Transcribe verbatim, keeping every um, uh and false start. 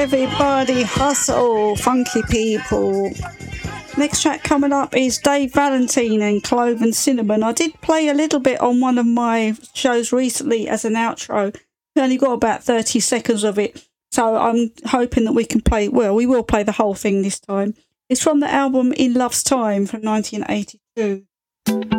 Everybody hustle, funky people. Next track coming up is Dave Valentine and Clove and Cinnamon. I did play a little bit on one of my shows recently as an outro. We only got about thirty seconds of it, so I'm hoping that we can play, well, we will play the whole thing this time. It's from the album In Love's Time from nineteen eighty-two.